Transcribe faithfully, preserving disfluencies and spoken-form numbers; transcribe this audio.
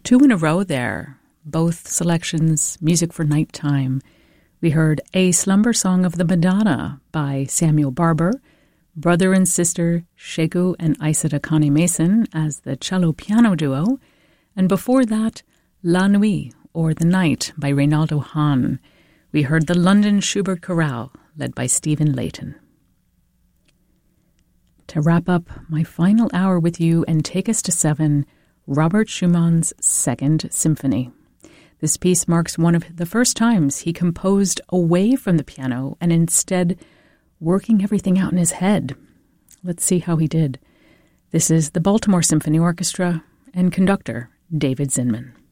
Two in a row there, both selections music for nighttime. We heard A Slumber Song of the Madonna by Samuel Barber, brother and sister Sheku and Aissata Connie Mason as the cello-piano duo, and before that, La Nuit, or The Night, by Reynaldo Hahn. We heard the London Schubert Chorale, led by Stephen Layton. To wrap up my final hour with you and take us to seven, Robert Schumann's Second Symphony. This piece marks one of the first times he composed away from the piano and instead working everything out in his head. Let's see how he did. This is the Baltimore Symphony Orchestra and conductor David Zinman.